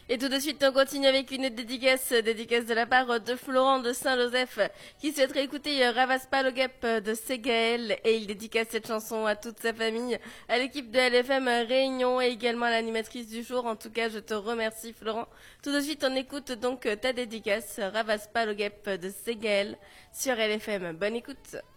Et tout de suite, on continue avec une dédicace de la part de Florent de Saint-Joseph qui souhaiterait écouter Ravaspa le Guep de Ségaël et il dédicace cette chanson à toute sa famille, à l'équipe de LFM Réunion et également à l'animatrice du jour. En tout cas, je te remercie Florent. Tout de suite, on écoute donc ta dédicace Ravaspa le Guep de Ségaël sur LFM. Bonne écoute.